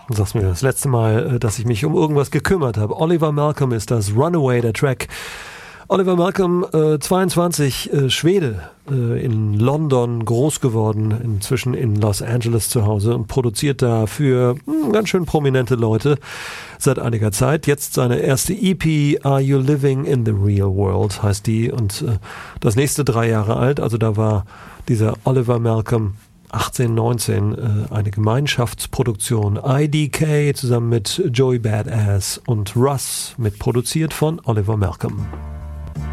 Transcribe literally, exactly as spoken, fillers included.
Du sagst mir das letzte Mal, dass ich mich um irgendwas gekümmert habe. Oliver Malcolm ist das, Runaway, der Track. Oliver Malcolm, äh, zweiundzwanzig, äh, Schwede, äh, in London groß geworden, inzwischen in Los Angeles zu Hause und produziert da für mh, ganz schön prominente Leute seit einiger Zeit. Jetzt seine erste E P, Are You Living in the Real World, heißt die, und äh, das nächste drei Jahre alt, also da war dieser Oliver Malcolm achtzehn, neunzehn, äh, eine Gemeinschaftsproduktion. I D K zusammen mit Joey Badass und Russ, mitproduziert von Oliver Malcolm.